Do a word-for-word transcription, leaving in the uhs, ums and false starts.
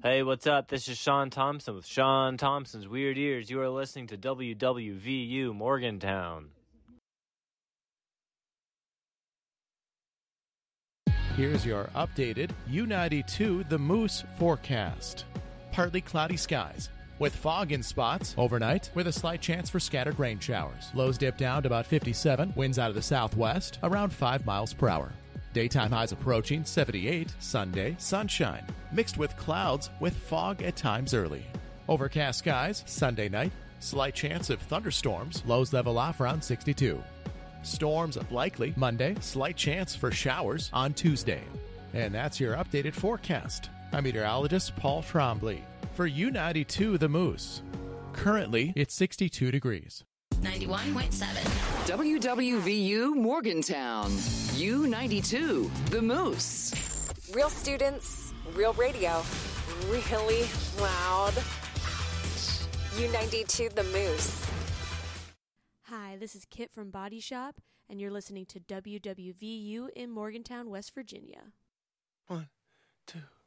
Hey, what's up? This is Sean Thompson with Sean Thompson's Weird Ears. You are listening to W W V U Morgantown. Here's your updated U ninety-two The Moose forecast. Partly cloudy skies with fog in spots overnight with a slight chance for scattered rain showers. Lows dip down to about fifty-seven, winds out of the southwest around five miles per hour. Daytime highs approaching seventy-eight, Sunday, sunshine, mixed with clouds with fog at times early. Overcast skies, Sunday night, slight chance of thunderstorms, lows level off around sixty-two. Storms likely Monday, slight chance for showers on Tuesday. And that's your updated forecast. I'm meteorologist Paul Trombley for U ninety-two The Moose. Currently, it's sixty-two degrees. ninety-one point seven. W W V U Morgantown. U ninety-two, The Moose. Real students, real radio, really loud. U ninety-two, The Moose. Hi, this is Kit from Body Shop, and you're listening to W W V U in Morgantown, West Virginia. One, two.